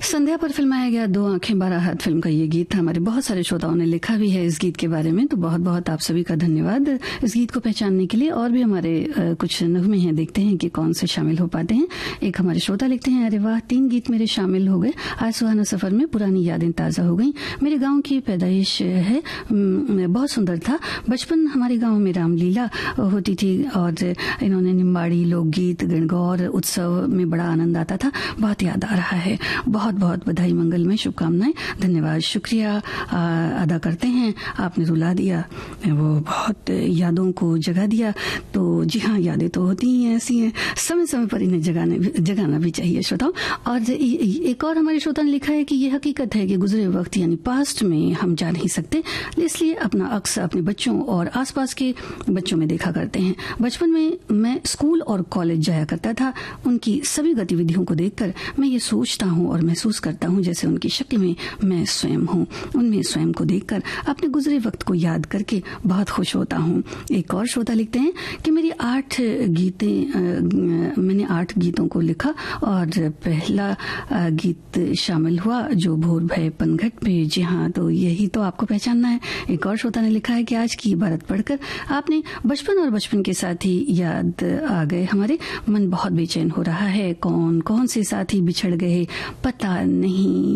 संध्या पर फिल्माया गया दो आंखें बारह हाथ फिल्म का ये गीत था। हमारे बहुत सारे श्रोताओं ने लिखा भी है इस गीत के बारे में, तो बहुत बहुत आप सभी का धन्यवाद इस गीत को पहचानने के लिए। और भी हमारे कुछ नगमे हैं, देखते हैं कि कौन से शामिल हो पाते हैं। एक हमारे श्रोता लिखते हैं, अरे वाह, 3 गीत मेरे शामिल हो गए। आज सुहाना सफर में पुरानी यादें ताजा हो गई। मेरे गाँव की पैदाइश है, बहुत सुंदर था। बचपन हमारे गाँव में रामलीला होती थी और इन्होंने निम्बाड़ी, लोकगीत, गणगौर उत्सव में बड़ा आनंद आता था। बहुत याद आ रहा है। बहुत बहुत बधाई, मंगलमय शुभकामनाएं, धन्यवाद, शुक्रिया अदा करते हैं। आपने रुला दिया, वो बहुत यादों को जगा दिया। तो जी हाँ, यादें तो होती ही ऐसी हैं, समय समय पर इन्हें जगाना भी चाहिए श्रोताओं। और एक और हमारे श्रोता ने लिखा है कि यह हकीकत है कि गुजरे वक्त यानी पास्ट में हम जा नहीं सकते, इसलिए अपना अक्स अपने बच्चों और आसपास के बच्चों में देखा करते हैं। बचपन में मैं स्कूल और कॉलेज जाया करता था। उनकी सभी गतिविधियों को देखकर मैं ये सोचता हूँ और महसूस करता हूँ जैसे उनकी शक्ल में मैं स्वयं हूँ। उनमें स्वयं को देखकर अपने गुजरे वक्त को याद करके बहुत खुश होता हूँ। एक और श्रोता लिखते हैं कि मैंने 8 गीतों को लिखा और पहला गीत शामिल हुआ जो भोर भय पनघट पे। जी हाँ, तो यही तो आपको पहचानना है। एक और श्रोता ने लिखा है कि आज की इबारत पढ़कर आपने बचपन और बचपन के साथी याद आ गए। हमारे मन बहुत बेचैन हो रहा है। कौन कौन से साथी बिछड़ गए पता नहीं।